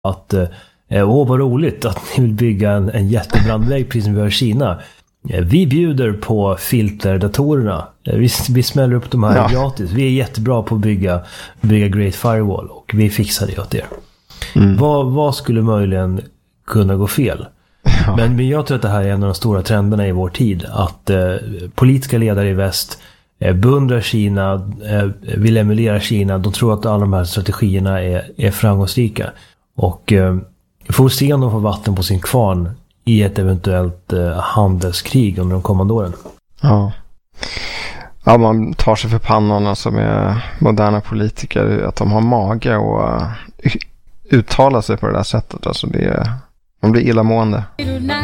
att vad roligt att ni vill bygga en jättebrandvägg precis som vi har i Kina. Vi bjuder på filterdatorerna. Vi smäller upp de här gratis. Vi är jättebra på att bygga Great Firewall och vi fixar det åt er. Vad skulle möjligen kunna gå fel? Men jag tror att det här är en av de stora trenderna i vår tid. Att politiska ledare i väst beundrar Kina, vill emulera Kina. De tror att alla de här strategierna är framgångsrika. Och får se om de får vatten på sin kvarn i ett eventuellt handelskrig under de kommande åren. Ja, man tar sig för pannan alltså med moderna politiker att de har mage och uttala sig på det där sättet. Alltså man blir illamående.